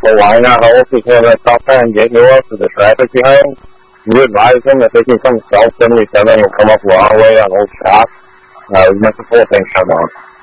the line I hold because I stop there and get yours to the traffic behind. You advise them that they can come south 77 and come up Broadway on Old Shop. We make the whole thing shut down.